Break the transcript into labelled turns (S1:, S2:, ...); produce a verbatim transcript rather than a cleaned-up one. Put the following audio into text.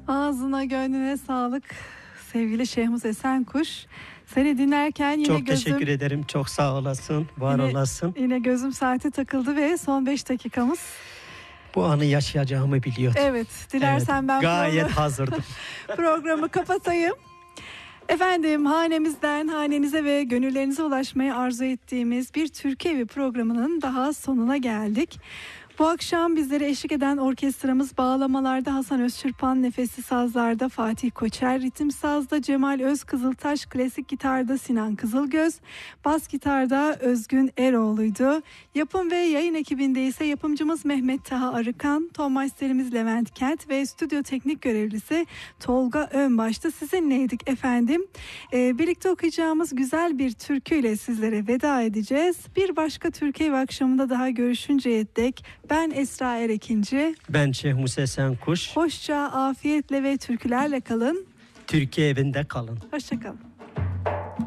S1: Ağzına gönlüne sağlık sevgili Şehmus Esenkuş. Seni dinlerken yine
S2: çok
S1: gözüm...
S2: teşekkür ederim. Çok sağ olasın. Var
S1: yine,
S2: olasın.
S1: Yine gözüm saate takıldı ve son beş dakikamız.
S2: Bu anı yaşayacağımı biliyordum.
S1: Evet. Dilersen
S2: evet,
S1: ben
S2: gayet
S1: program...
S2: hazırdım.
S1: programı kapatayım. Efendim, hanemizden hanenize ve gönüllerinize ulaşmayı arzu ettiğimiz bir Türkü Evi programının daha sonuna geldik. Bu akşam bizlere eşlik eden orkestramız bağlamalarda Hasan Özçırpan, nefesli sazlarda Fatih Koçer, ritim sazda Cemal Özkızıltaş, klasik gitarda Sinan Kızılgöz, bas gitarda Özgün Eroğlu'ydu. Yapım ve yayın ekibinde ise yapımcımız Mehmet Taha Arıkan, ton masterimiz Levent Kent ve stüdyo teknik görevlisi Tolga Önbaş'ta sizinleydik efendim. Ee, birlikte okuyacağımız güzel bir türküyle sizlere veda edeceğiz. Bir başka Türkü Evi akşamında daha görüşünceye dek ben Esra Erekinci.
S2: Ben Şehmus Esenkuş.
S1: Hoşça, afiyetle ve türkülerle kalın.
S2: Türkiye evinde kalın.
S1: Hoşça kalın.